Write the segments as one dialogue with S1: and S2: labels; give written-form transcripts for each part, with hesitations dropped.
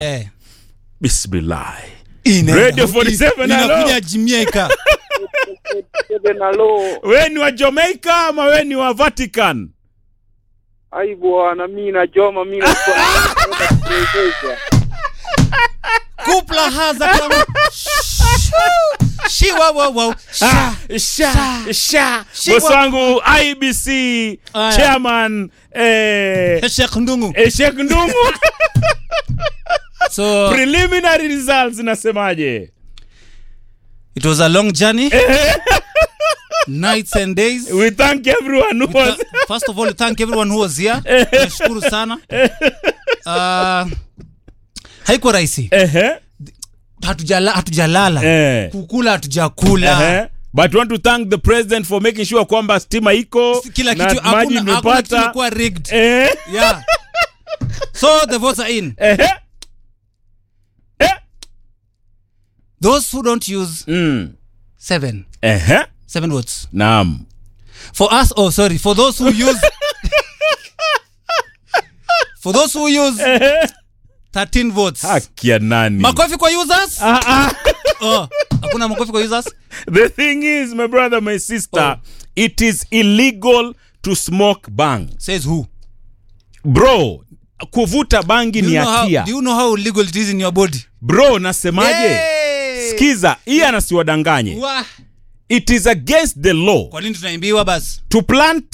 S1: Bismillah. Radio 47
S2: inakuja Jamaica.
S1: Wewe ni wa Jamaica ama wewe ni wa Vatican?
S3: Ai bwana, mimi na Joma, mimi na
S2: Kupla haza kama shi wow
S1: sha boss wangu IBC chairman
S2: Sheikh Ndungu.
S1: Sheikh Ndungu.
S2: So
S1: preliminary results nasemaje?
S2: it was a long journey. Nights and days.
S1: We thank everyone who was
S2: first of all, thank everyone who was here. Nashukuru sana. Haikuwa rahisi. Hatujalala. Kukula hatujakula.
S1: But we want to thank the president for making sure kwamba stima iko
S2: kila kitu hakuna kimekuwa rigged. Yeah. So the votes are in. Those who don't use 7 votes.
S1: Naam.
S2: For us, for those who use for those who use 13 votes.
S1: Hakia nani?
S2: Makofi kwa users? Hakuna makofi kwa users?
S1: The thing is, my brother, my sister, it is illegal to smoke bang.
S2: Says who?
S1: Bro, kuvuta bangi ni hatia.
S2: Do you know how illegal it is in your body?
S1: Bro, nasemaje? Sikiza, hii anasiwadanganye. It is against the law.
S2: Kwa nini tunaimbiwa basi?
S1: To plant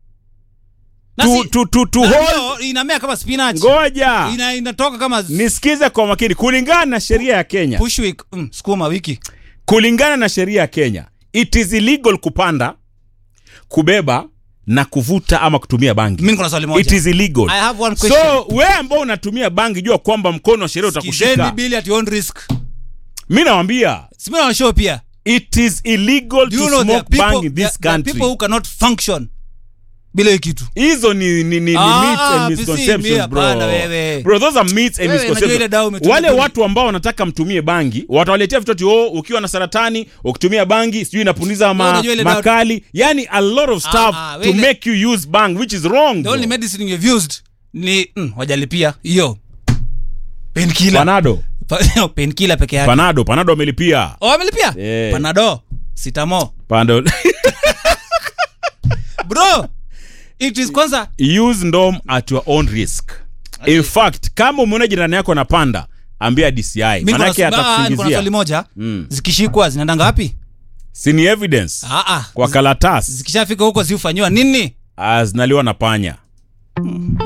S1: to hold
S2: inamea kama spinach.
S1: Ngoja.
S2: Inatoka kama
S1: nisikize kwa makini kulingana na sheria ya Kenya.
S2: Push week, sukuma wiki.
S1: Kulingana na sheria ya Kenya, it is illegal kupanda, kubeba na kuvuta ama kutumia bangi.
S2: Mimi kuna swali moja.
S1: It is illegal.
S2: I have one question.
S1: So, wewe ambao unatumia bangi jua kwamba mkono wa sheria utakushika.
S2: Kideni bili at your own risk.
S1: Mimi nawaambia,
S2: sima na show pia.
S1: It is illegal to smoke bang in this country.
S2: People who cannot function bila kitu.
S1: Hizo ni myths and misconceptions, bro. Bro, those are myths and misconceptions. Wale watu ambao wanataka mtumie bangi, watawaletea vitu ukiwa na saratani, ukitumia bangi, sijui inapunguza makali. Yani a lot of stuff to make you use bang, which is wrong.
S2: The only medicine you've used ni wajalipia hiyo. Painkiller.
S1: Panado.
S2: Painkiller peke yake.
S1: Panado amelipia.
S2: Amelipia? Panado, Sitamo.
S1: Panado.
S2: Bro, it is kwanza
S1: use ndom at your own risk. In fact, kama umeona jirani yako anapanda, ambia DCI. Manake atakusingizia.
S2: Kuna swali moja, zikishikwa zinaenda ngapi?
S1: Si ni evidence. Kwa karatasi.
S2: Zikishafika huko zifanywa nini?
S1: Zinaliwa na panya.